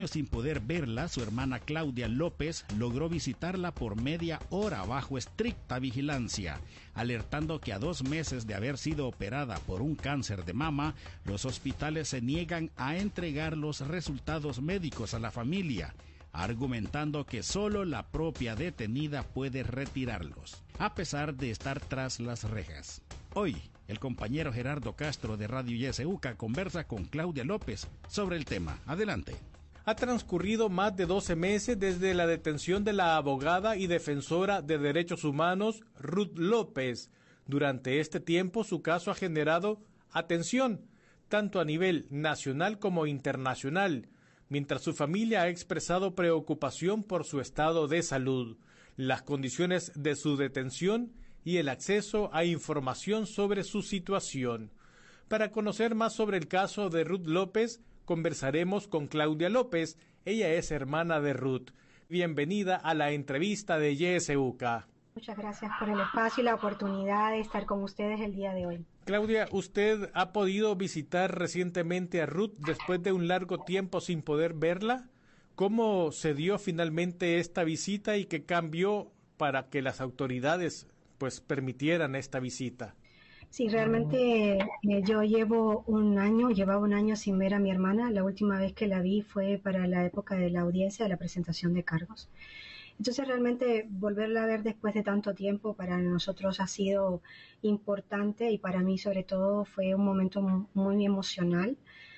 Sin poder verla, su hermana Claudia López logró visitarla por media hora bajo estricta vigilancia, alertando que a 2 meses de haber sido operada por un cáncer de mama, los hospitales se niegan a entregar los resultados médicos a la familia, argumentando que solo la propia detenida puede retirarlos, a pesar de estar tras las rejas. Hoy, el compañero Gerardo Castro de Radio YSUCA conversa con Claudia López sobre el tema. Adelante. Ha transcurrido más de 12 meses desde la detención de la abogada y defensora de derechos humanos Ruth López. Durante este tiempo, su caso ha generado atención, tanto a nivel nacional como internacional, mientras su familia ha expresado preocupación por su estado de salud, las condiciones de su detención y el acceso a información sobre su situación. Para conocer más sobre el caso de Ruth López, conversaremos con Claudia López. Ella es hermana de Ruth. Bienvenida a la entrevista de YSUCA. Muchas gracias por el espacio y la oportunidad de estar con ustedes el día de hoy. Claudia, usted ha podido visitar recientemente a Ruth después de un largo tiempo sin poder verla. ¿Cómo se dio finalmente esta visita y qué cambió para que las autoridades permitieran esta visita? Sí, realmente yo llevaba un año sin ver a mi hermana. La última vez que la vi fue para la época de la audiencia, de la presentación de cargos. Entonces realmente volverla a ver después de tanto tiempo para nosotros ha sido importante y para mí sobre todo fue un momento muy emocional.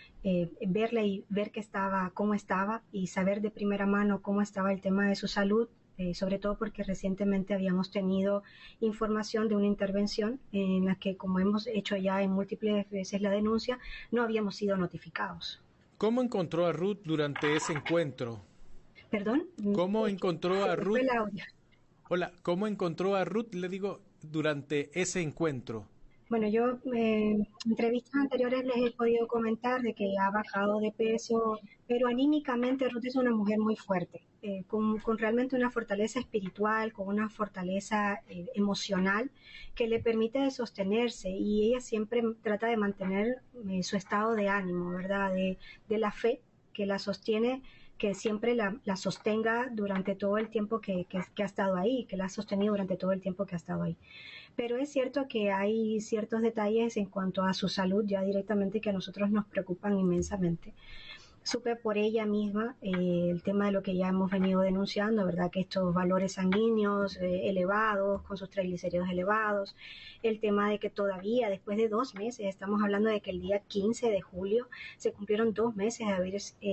Verla y ver cómo estaba y saber de primera mano cómo estaba el tema de su salud. Sobre todo porque recientemente habíamos tenido información de una intervención en la que, como hemos hecho ya en múltiples veces la denuncia, no habíamos sido notificados. ¿Cómo encontró a Ruth durante ese encuentro? ¿Perdón? ¿Cómo encontró a Ruth? Hola, ¿cómo encontró a Ruth, le digo, durante ese encuentro? Bueno, yo en entrevistas anteriores les he podido comentar de que ha bajado de peso, pero anímicamente Ruth es una mujer muy fuerte, con realmente una fortaleza espiritual, con una fortaleza emocional que le permite sostenerse, y ella siempre trata de mantener su estado de ánimo, ¿verdad? De la fe que la sostiene, que siempre la sostenga durante todo el tiempo que ha estado ahí, que la ha sostenido durante todo el tiempo que ha estado ahí. Pero es cierto que hay ciertos detalles en cuanto a su salud ya directamente que a nosotros nos preocupan inmensamente. Supe por ella misma el tema de lo que ya hemos venido denunciando, ¿verdad? Que estos valores sanguíneos elevados, con sus triglicéridos elevados, el tema de que todavía después de 2 meses, estamos hablando de que el día 15 de julio se cumplieron 2 meses de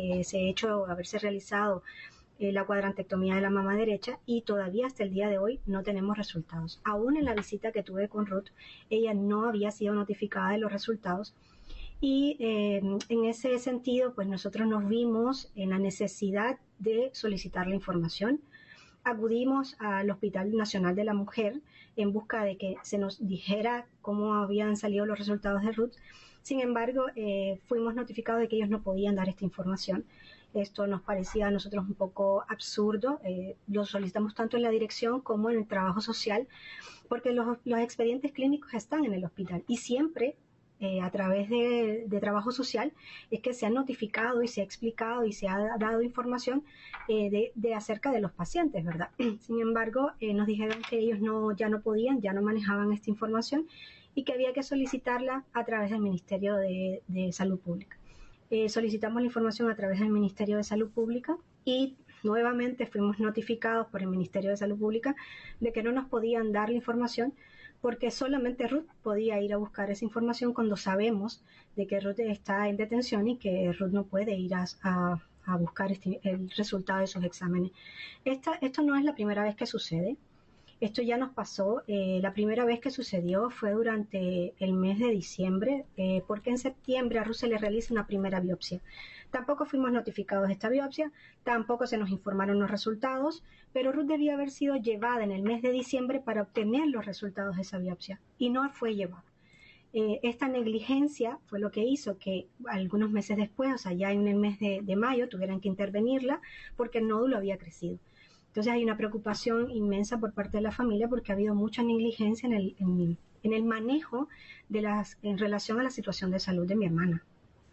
haberse realizado la cuadrantectomía de la mama derecha, y todavía hasta el día de hoy no tenemos resultados. Aún en la visita que tuve con Ruth, ella no había sido notificada de los resultados. Y en ese sentido, pues nosotros nos vimos en la necesidad de solicitar la información. Acudimos al Hospital Nacional de la Mujer en busca de que se nos dijera cómo habían salido los resultados de Ruth. Sin embargo, fuimos notificados de que ellos no podían dar esta información. Esto nos parecía a nosotros un poco absurdo. Lo solicitamos tanto en la dirección como en el trabajo social, porque los expedientes clínicos están en el hospital y siempre a través de trabajo social es que se ha notificado y se ha explicado y se ha dado información de acerca de los pacientes, ¿verdad? Sin embargo, nos dijeron que ellos ya no podían, ya no manejaban esta información y que había que solicitarla a través del Ministerio de Salud Pública. Solicitamos la información a través del Ministerio de Salud Pública y nuevamente fuimos notificados por el Ministerio de Salud Pública de que no nos podían dar la información porque solamente Ruth podía ir a buscar esa información cuando sabemos de que Ruth está en detención y que Ruth no puede ir a buscar el resultado de sus exámenes. Esto no es la primera vez que sucede. Esto ya nos pasó. La primera vez que sucedió fue durante el mes de diciembre, porque en septiembre a Ruth se le realiza una primera biopsia. Tampoco fuimos notificados de esta biopsia, tampoco se nos informaron los resultados, pero Ruth debía haber sido llevada en el mes de diciembre para obtener los resultados de esa biopsia y no fue llevada. Esta negligencia fue lo que hizo que algunos meses después, o sea, ya en el mes de mayo, tuvieran que intervenirla porque el nódulo había crecido. Entonces hay una preocupación inmensa por parte de la familia porque ha habido mucha negligencia en el manejo en relación a la situación de salud de mi hermana.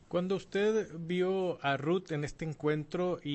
Cuando usted vio a Ruth en este encuentro y